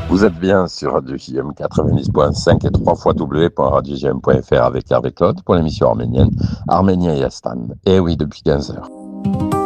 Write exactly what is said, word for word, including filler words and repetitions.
Vous êtes bien sur Radio J M quatre-vingt-dix point cinq et trois fois w point radio j m point f r avec Hervé Claude pour l'émission arménienne Arménien et Astan. Et oui, depuis quinze heures.